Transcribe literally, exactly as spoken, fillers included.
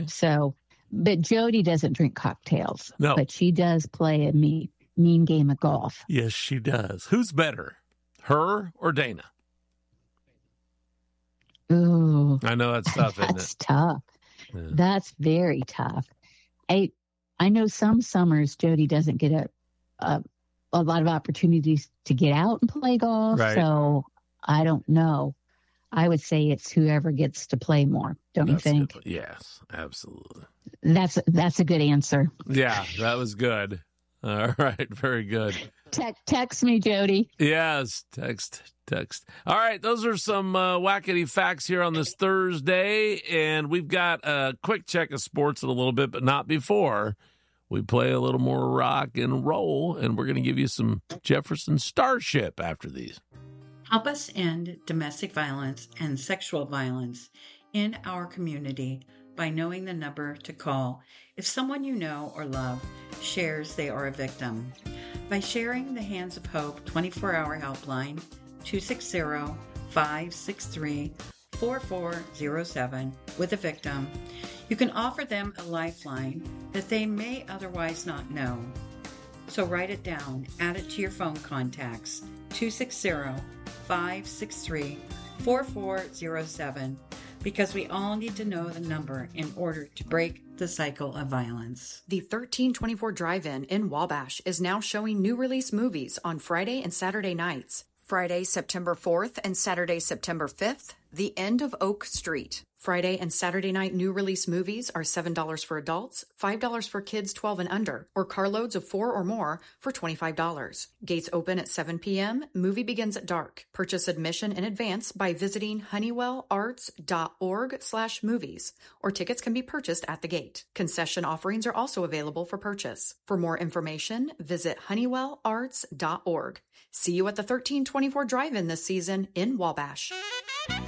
So, but Jody doesn't drink cocktails. No. But she does play a mean, mean game of golf. Yes, she does. Who's better, her or Dana? Ooh. I know that's tough, isn't it? That's tough. Yeah. That's very tough. I I know some summers Jody doesn't get a, a a lot of opportunities to get out and play golf. Right. So I don't know. I would say it's whoever gets to play more. Don't That's you think? good. Yes, absolutely. That's that's a good answer. Yeah, that was good. All right, very good. Te- text me, Jody. Yes, text, text. All right, those are some uh, wackety facts here on this Thursday, and we've got a quick check of sports in a little bit, but not before. We play a little more rock and roll, and we're going to give you some Jefferson Starship after these. Help us end domestic violence and sexual violence in our community by knowing the number to call if someone you know or love shares they are a victim. By sharing the Hands of Hope twenty-four hour helpline, two six zero, five six three, four four zero seven, with a victim, you can offer them a lifeline that they may otherwise not know. So write it down, add it to your phone contacts, two six zero, five six three, four four zero seven, because we all need to know the number in order to break the cycle of violence. The thirteen twenty-four Drive-In in Wabash is now showing new release movies on Friday and Saturday nights. Friday, September fourth and Saturday, September fifth, The End of Oak Street. Friday and Saturday night new release movies are seven dollars for adults, five dollars for kids twelve and under, or carloads of four or more for twenty-five dollars. Gates open at seven p.m. Movie begins at dark. Purchase admission in advance by visiting honeywellarts.org slash movies, or tickets can be purchased at the gate. Concession offerings are also available for purchase. For more information, visit honeywellarts dot org. See you at the thirteen twenty-four Drive-In this season in Wabash.